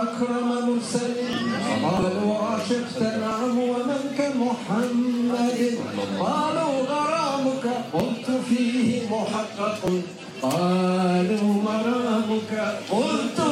أكرم مرسلين قالوا عشقت نعم ومن كمحمد قالوا غرامك قلت فيه محقق قالوا مرامك قلت